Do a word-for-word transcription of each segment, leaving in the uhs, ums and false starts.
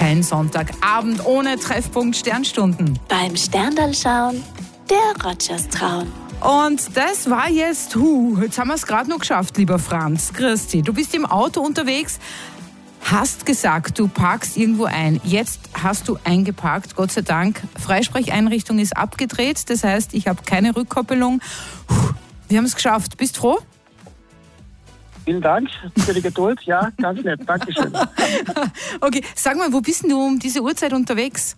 Kein Sonntagabend ohne Treffpunkt Sternstunden. Beim Sterndal schauen, der Rogers trauen. Und das war jetzt, huh, jetzt haben wir es gerade noch geschafft, lieber Franz. Christi, du bist im Auto unterwegs, hast gesagt, du parkst irgendwo ein. Jetzt hast du eingeparkt, Gott sei Dank. Freisprecheinrichtung ist abgedreht, das heißt, ich habe keine Rückkoppelung. Puh, wir haben es geschafft. Bist froh? Vielen Dank für die Geduld. Ja, ganz nett. Dankeschön. Okay, sag mal, wo bist denn du um diese Uhrzeit unterwegs?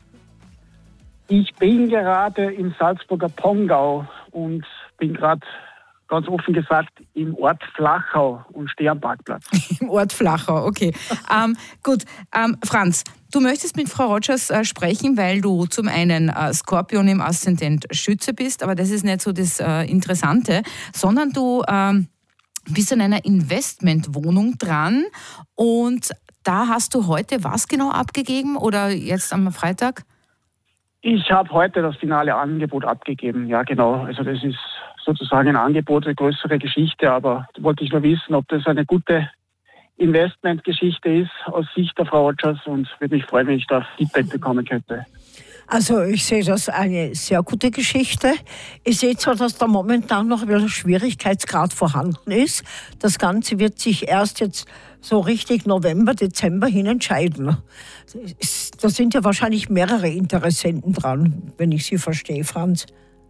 Ich bin gerade im Salzburger Pongau und bin gerade, ganz offen gesagt, im Ort Flachau und stehe am Parkplatz. Im Ort Flachau, okay. ähm, gut, ähm, Franz, du möchtest mit Frau Rogers äh, sprechen, weil du zum einen äh, Skorpion im Aszendent Schütze bist, aber das ist nicht so das äh, Interessante, sondern du ähm, bist an einer Investmentwohnung dran und da hast du heute was genau abgegeben oder jetzt am Freitag? Ich habe heute das finale Angebot abgegeben, ja genau. Also das ist sozusagen ein Angebot, eine größere Geschichte, aber da wollte ich nur wissen, ob das eine gute Investmentgeschichte ist aus Sicht der Frau Rogers und würde mich freuen, wenn ich da Feedback bekommen könnte. Also ich sehe das eine sehr gute Geschichte. Ich sehe zwar, dass da momentan noch ein Schwierigkeitsgrad vorhanden ist. Das Ganze wird sich erst jetzt so richtig November, Dezember hin entscheiden. Da sind ja wahrscheinlich mehrere Interessenten dran, wenn ich Sie verstehe, Franz.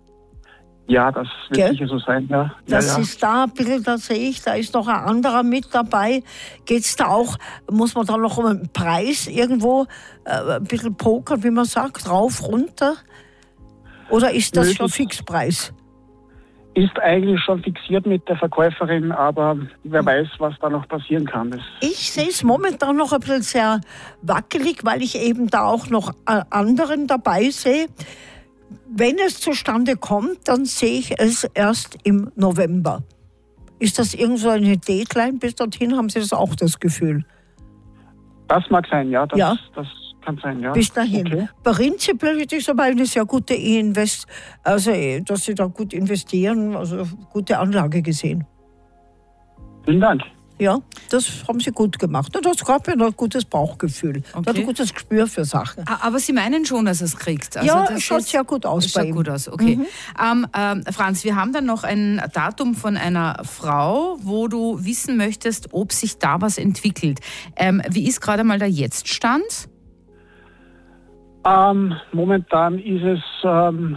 Ja, das wird Gell? sicher so sein, ja. Das ja, ja. ist da ein bisschen, da sehe ich, da ist noch ein anderer mit dabei. Geht's da auch, muss man da noch um einen Preis irgendwo äh, ein bisschen pokern, wie man sagt, rauf, runter? Oder ist das Nö, schon das Fixpreis? Ist eigentlich schon fixiert mit der Verkäuferin, aber wer weiß, was da noch passieren kann. Das Ich sehe es momentan noch ein bisschen sehr wackelig, weil ich eben da auch noch äh, anderen dabei sehe. Wenn es zustande kommt, dann sehe ich es erst im November. Ist das irgend so eine Deadline? Bis dorthin haben Sie das auch das Gefühl? Das mag sein, ja. Das, Ja. das kann sein, ja. Bis dahin. Okay. Prinzipiell ist es aber eine sehr gute Invest, also dass Sie da gut investieren, also gute Anlage gesehen. Vielen Dank. Ja, das haben Sie gut gemacht. Und das gab ja noch ein gutes Bauchgefühl. Okay. Da hat ein gutes Gespür für Sachen. Aber Sie meinen schon, dass es kriegt? Also ja, das schaut ist, sehr gut aus bei schaut ihm. gut aus, okay. Mhm. Ähm, ähm, Franz, wir haben dann noch ein Datum von einer Frau, wo du wissen möchtest, ob sich da was entwickelt. Ähm, wie ist gerade mal der Jetztstand? Ähm, momentan ist es ähm,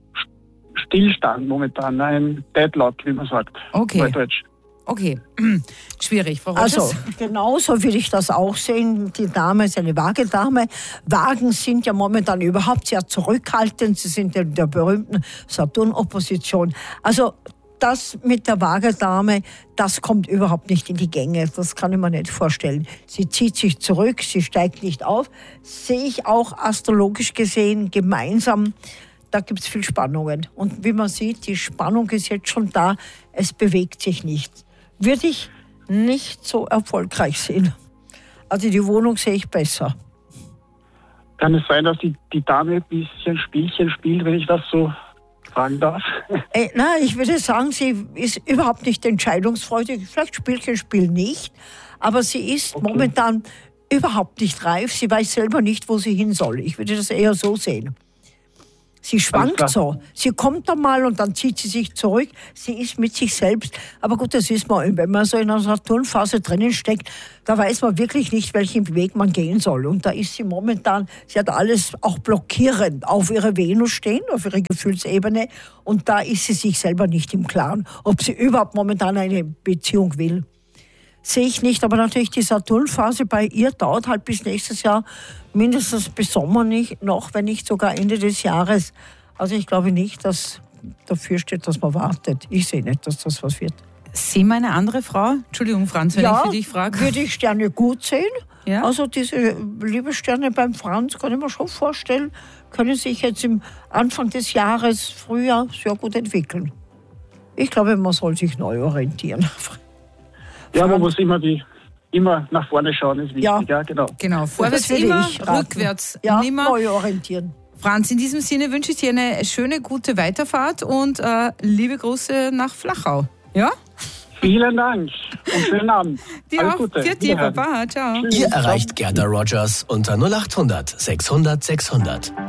Stillstand, momentan ein Deadlock, wie man sagt. Okay. Neudeutsch. Okay, schwierig. Frau Rogers? Also, genauso würde ich das auch sehen. Die Dame ist eine Waagedame. Wagen sind ja momentan überhaupt sehr zurückhaltend. Sie sind in der berühmten Saturn-Opposition. Also, das mit der Waagedame, das kommt überhaupt nicht in die Gänge. Das kann ich mir nicht vorstellen. Sie zieht sich zurück, sie steigt nicht auf. Sehe ich auch astrologisch gesehen gemeinsam. Da gibt es viel Spannungen. Und wie man sieht, die Spannung ist jetzt schon da. Es bewegt sich nicht. Würde ich nicht so erfolgreich sehen. Also die Wohnung sehe ich besser. Kann es sein, dass die, die Dame ein bisschen Spielchen spielt, wenn ich das so fragen darf? Äh, nein, ich würde sagen, sie ist überhaupt nicht entscheidungsfreudig. Vielleicht Spielchen spielen nicht, aber sie ist Okay. momentan überhaupt nicht reif. Sie weiß selber nicht, wo sie hin soll. Ich würde das eher so sehen. Sie schwankt klar. so. Sie kommt einmal und dann zieht sie sich zurück. Sie ist mit sich selbst. Aber gut, das ist man, wenn man so in einer Saturnphase drinnen steckt, da weiß man wirklich nicht, welchen Weg man gehen soll. Und da ist sie momentan, sie hat alles auch blockierend auf ihrer Venus stehen, auf ihrer Gefühlsebene. Und da ist sie sich selber nicht im Klaren, ob sie überhaupt momentan eine Beziehung will. Sehe ich nicht, aber natürlich die Saturnphase bei ihr dauert halt bis nächstes Jahr, mindestens bis Sommer nicht, noch, wenn nicht sogar Ende des Jahres. Also ich glaube nicht, dass dafür steht, dass man wartet. Ich sehe nicht, dass das was wird. Sehen wir eine andere Frau? Entschuldigung, Franz, wenn ja, ich für dich frage. würde ich Sterne gut sehen. Ja? Also diese Liebessterne beim Franz kann ich mir schon vorstellen, können sich jetzt im Anfang des Jahres, Frühjahr, sehr gut entwickeln. Ich glaube, man soll sich neu orientieren. Ja, man muss immer, die, immer nach vorne schauen, ist wichtig. Ja. Ja, genau. Genau, vorwärts Das würde immer, ich raten. rückwärts Ja, nimmer. neu orientieren. Franz, in diesem Sinne wünsche ich dir eine schöne, gute Weiterfahrt und äh, liebe Grüße nach Flachau. Ja? Vielen Dank und schönen Abend. Dir Alles auch. Gute. Für dir, Wiederhören. Baba. Ciao. Ihr erreicht Gerda Rogers unter null acht hundert sechshundert sechshundert.